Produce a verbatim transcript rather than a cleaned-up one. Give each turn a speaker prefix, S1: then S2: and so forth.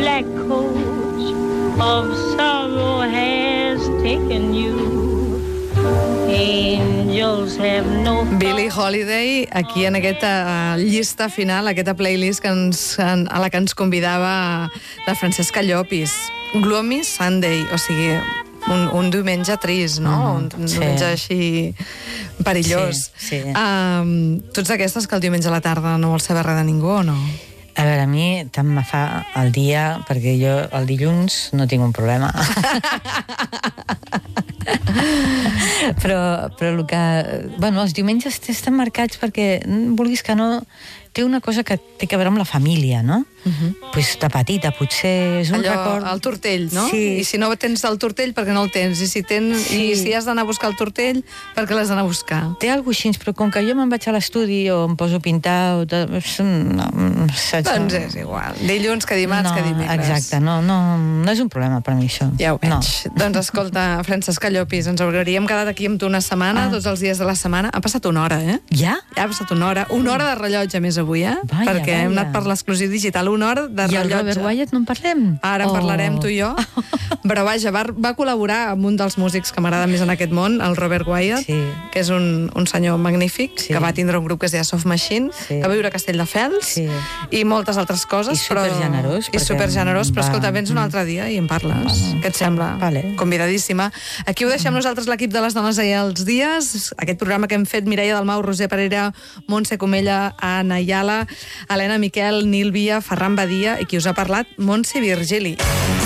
S1: black coach of sorrow has taken you. Angels have no...
S2: Billie Holiday, aquí en aquesta llista final, aquesta playlist que ens, a la que ens convidava la Francesca Llopis. Gloomy Sunday, o sigui, un, un diumenge trist, no? Mm, un diumenge sí. així perillós.
S3: Sí, sí.
S2: Um, tu ets d'aquestes que el diumenge a la tarda no vols saber res de ningú o no?
S3: A veure, a mi tant me fa el dia, perquè jo el dilluns no tinc un problema. però, però el que... Bueno, els diumenges estan marcats perquè, vulguis que no, té una cosa que té a veure amb la família, no? Uh-huh. Pues de petita, potser és un
S2: allò,
S3: record...
S2: el tortell, no?
S3: Sí.
S2: I si no tens el tortell, perquè no el tens? I si, tens, sí. i si has d'anar a buscar el tortell, perquè l'has d'anar a buscar?
S3: Té alguna cosa així, però com que jo me'n vaig a l'estudi o em poso a pintar... O tot, no, saps?
S2: Doncs és igual. Dilluns que dimarts
S3: no,
S2: que dimecres.
S3: Exacte, no, no, no és un problema per mi, això.
S2: Ja ho veig.
S3: No.
S2: Doncs escolta, Francesca Llopis, ens hauríem quedat aquí amb tu una setmana, ah. tots els dies de la setmana. Ha passat una hora, eh?
S3: Ja?
S2: Ja ha passat una hora. Una hora de rellotge més avui, eh?
S3: Vaya,
S2: perquè
S3: vaya.
S2: hem anat per l'exclusiu digital. Una hora de
S3: I
S2: rellotge.
S3: I el Robert Wyatt no en parlem?
S2: Ara en
S3: oh.
S2: parlarem tu i jo. Però vaja, va, va col·laborar amb un dels músics que m'agrada més en aquest món, el Robert Wyatt,
S3: sí.
S2: que és un, un senyor magnífic,
S3: sí.
S2: que va tindre un grup que es deia Soft Machine, sí. que va viure a Castelldefels,
S3: sí.
S2: i moltes altres coses.
S3: I supergenerós.
S2: Però... I supergenerós, però va... escolta, vens un altre dia i en parles. Bueno, què et sembla?
S3: Vale.
S2: Convidadíssima. Aquí ho deixem nosaltres, l'equip de les dones ahir als dies. Aquest programa que hem fet Mireia Dalmau, Roser Pereira, Montse Comella, Anna Ayala, Helena Miquel, Nil Via, Ferran Badia i qui us ha parlat, Montse Virgili.